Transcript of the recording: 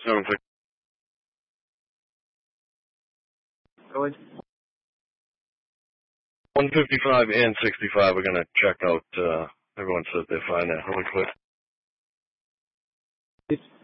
750. Go ahead. 155 and 65 are going to check out. Everyone says they're fine there. Really quick.